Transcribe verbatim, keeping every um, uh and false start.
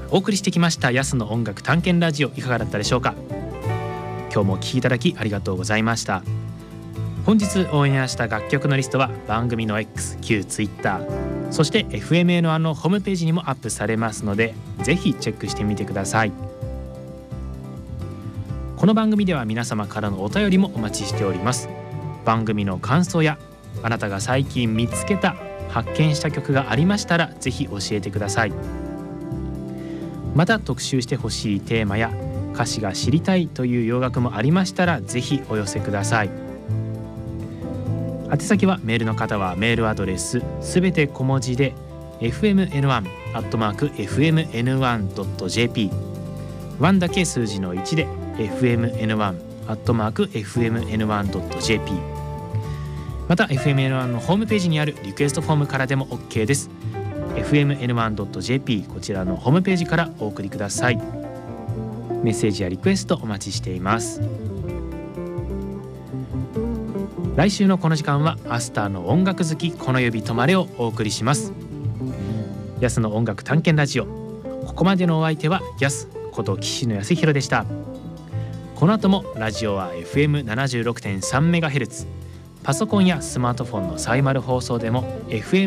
お送りしてきましたヤスの音楽探検ラジオ、いかがだったでしょうか。今日もお聴きいただきありがとうございました。本日オンエアした楽曲のリストは番組の X、旧 Twitter、そして エフエムエヌワン のホームページにもアップされますので、ぜひチェックしてみてください。この番組では皆様からのお便りもお待ちしております。番組の感想やあなたが最近見つけた発見した曲がありましたら、ぜひ教えてください。また特集してほしいテーマや歌詞が知りたいという洋楽もありましたら、ぜひお寄せください。宛先はメールの方はメールアドレスすべて小文字で エフエムエヌワン アットマーク エフエムエヌワン ドット ジェーピー、 ワンだけ数字のいちで エフエムエヌワン アットマーク エフエムエヌワン ドット ジェーピー、 また エフエムエヌワン のホームページにあるリクエストフォームからでも OK です。 エフエムエヌワン ドット ジェーピー こちらのホームページからお送りください。メッセージやリクエストお待ちしています。来週のこの時間はアスターの音楽好きこの指止まれをお送りします。ヤスの音楽探検ラジオ、ここまでのお相手はヤスこと岸野康弘でした。この後もラジオは エフエムななじゅうろくてんさんメガヘルツ、パソコンやスマートフォンのサイマル放送でも エフエム